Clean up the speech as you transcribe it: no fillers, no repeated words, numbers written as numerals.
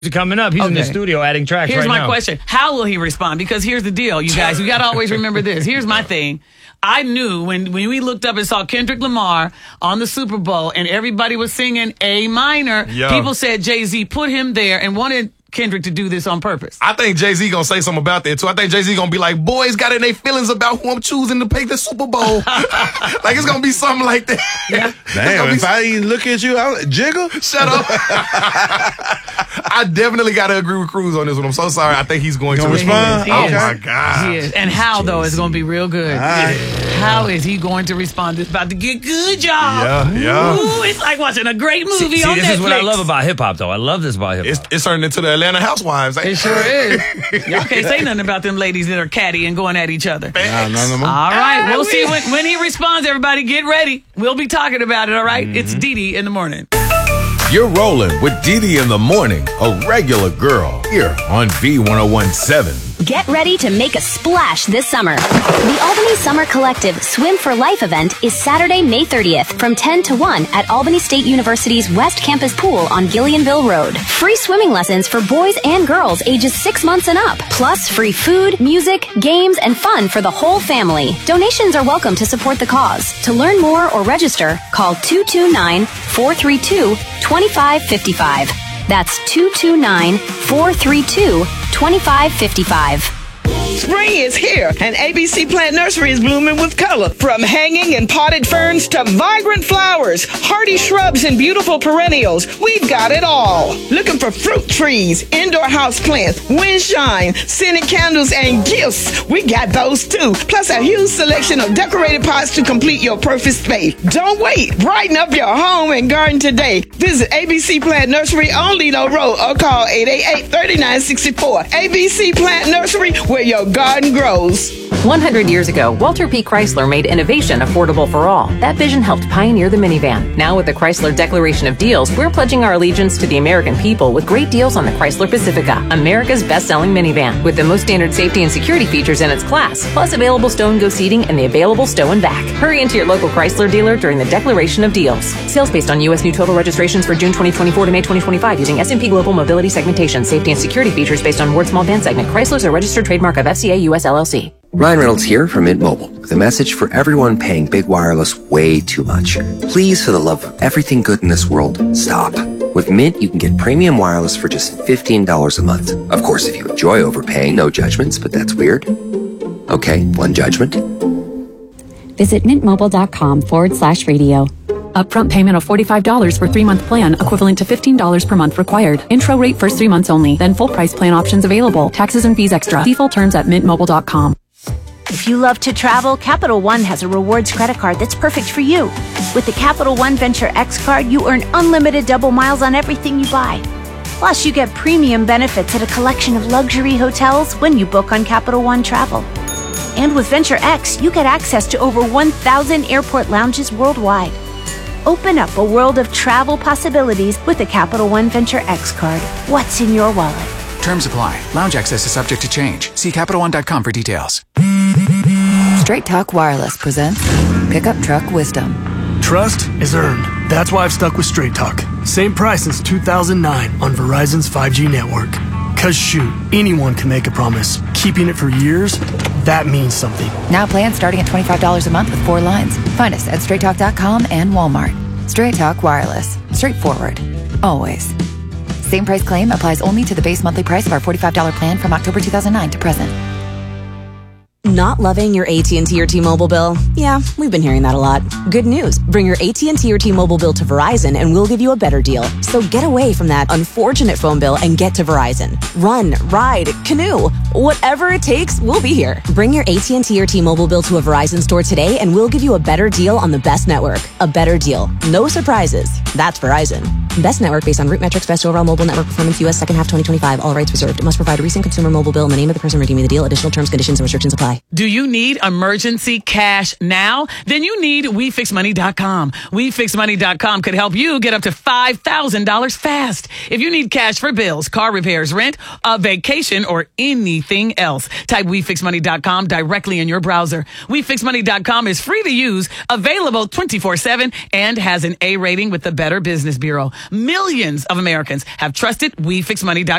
coming up. He's in the studio adding tracks Here's right now. my question. How will he respond? Because here's the deal, you guys. You got to always remember this. Here's my thing. I knew when we looked up and saw Kendrick Lamar on the Super Bowl and everybody was singing A minor, people said Jay-Z put him there and wanted Kendrick to do this on purpose. I think Jay-Z gonna say something about that too. I think Jay-Z gonna be like, boys got in their feelings about who I'm choosing to pick the Super Bowl. Like it's gonna be something like that. Yeah. Damn, if I even look at you, I'll jiggle. Shut up. I definitely gotta agree with Cruz on this one. I'm so sorry. I think he's going to respond. He Oh is. my God. He is. And how though is gonna be real good. How is he going to respond? It's about to get good, y'all. Yeah. Ooh, it's like watching a great movie See, on this Netflix. is what I love about hip hop, though. I love this about hip hop. It's turning into the Atlanta Housewives. It sure is. Y'all can't say nothing about them ladies that are catty and going at each other. Nah, none of them. All right, we'll see when he responds. Everybody get ready. We'll be talking about it, all right? It's Dee in the morning. You're rolling with Dee in the morning, a regular girl, here on V1017. Get ready to make a splash this summer. The Albany Summer Collective Swim for Life event is Saturday, May 30th from 10 to 1 at Albany State University's West Campus Pool on Gillianville Road. Free swimming lessons for boys and girls ages 6 months and up. Plus free food, music, games, and fun for the whole family. Donations are welcome to support the cause. To learn more or register, call 229-432-2555. That's 229-432-2555. Spring is here, and ABC Plant Nursery is blooming with color. From hanging and potted ferns to vibrant flowers, hardy shrubs, and beautiful perennials, we've got it all. Looking for fruit trees, indoor house plants, wind shine, scented candles, and gifts? We got those too. Plus a huge selection of decorated pots to complete your perfect space. Don't wait. Brighten up your home and garden today. Visit ABC Plant Nursery on Lido Road or call 888-3964. ABC Plant Nursery, where your garden grows. 100 years ago, Walter P. Chrysler made innovation affordable for all. That vision helped pioneer the minivan. Now with the Chrysler Declaration of Deals, we're pledging our allegiance to the American people with great deals on the Chrysler Pacifica, America's best-selling minivan, with the most standard safety and security features in its class, plus available stow-and-go seating and the available stow and back. Hurry into your local Chrysler dealer during the Declaration of Deals. Sales based on U.S. new total registrations for June 2024 to May 2025 using S&P Global Mobility segmentation. Safety and security features based on Word Small Van segment. Chrysler's a registered trademark of FCA US LLC. Ryan Reynolds here from Mint Mobile with a message for everyone paying big wireless way too much. Please, for the love of everything good in this world, stop. With Mint, you can get premium wireless for just $15 a month. Of course, if you enjoy overpaying, no judgments, but that's weird. Okay, one judgment. Visit mintmobile.com/radio. Upfront payment of $45 for 3-month plan, equivalent to $15 per month required. Intro rate first 3 months only, then full price plan options available. Taxes and fees extra. See full terms at mintmobile.com. If you love to travel, Capital One has a rewards credit card that's perfect for you. With the Capital One Venture X card, you earn unlimited double miles on everything you buy. Plus, you get premium benefits at a collection of luxury hotels when you book on Capital One Travel. And with Venture X, you get access to over 1,000 airport lounges worldwide. Open up a world of travel possibilities with the Capital One Venture X card. What's in your wallet? Terms apply. Lounge access is subject to change. See CapitalOne.com for details. Straight Talk Wireless presents Pickup Truck Wisdom. Trust is earned. That's why I've stuck with Straight Talk. Same price since 2009 on Verizon's 5G network. Cause shoot, anyone can make a promise. Keeping it for years, that means something. Now plans starting at $25 a month with 4 lines. Find us at straighttalk.com and Walmart. Straight Talk Wireless. Straightforward. Always. Same price claim applies only to the base monthly price of our $45 plan from October 2009 to present. Not loving your AT&T or T-Mobile bill? Yeah, we've been hearing that a lot. Good news. Bring your AT&T or T-Mobile bill to Verizon and we'll give you a better deal. So get away from that unfortunate phone bill and get to Verizon. Run, ride, canoe. Whatever it takes, we'll be here. Bring your AT&T or T-Mobile bill to a Verizon store today and we'll give you a better deal on the best network. A better deal. No surprises. That's Verizon. Best network based on root metrics, best overall mobile network performance, U.S. second half 2025. All rights reserved. Must provide a recent consumer mobile bill and the name of the person redeeming the deal. Additional terms, conditions, and restrictions apply. apply. Do you need emergency cash now? Then you need WeFixMoney.com. WeFixMoney.com could help you get up to $5,000 fast. If you need cash for bills, car repairs, rent, a vacation, or anything else, type WeFixMoney.com directly in your browser. WeFixMoney.com is free to use, available 24/7, and has an A rating with the Better Business Bureau. Millions of Americans have trusted WeFixMoney.com